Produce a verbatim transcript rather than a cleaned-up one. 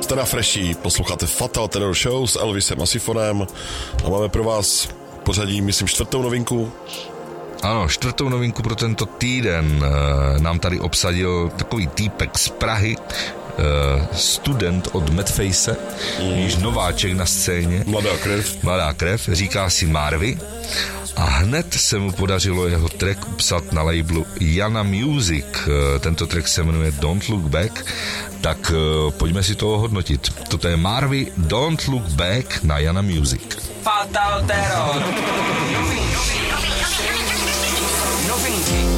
Jste na Freshi, posloucháte Fatal Terror Show s Elvisem a Sifonem a máme pro vás pořadí, myslím, čtvrtou novinku. Ano, čtvrtou novinku pro tento týden e, nám tady obsadil takový týpek z Prahy, e, student od Madface, mm. již nováček na scéně. Mladá krev. Mladá krev, říká si Marvy. A hned se mu podařilo jeho track upsat na labelu Yana Music. Tento track se jmenuje Don't Look Back. Tak pojďme si to ohodnotit. Toto je Marvy Don't Look Back na Yana Music. Fatal Terror. Novinky.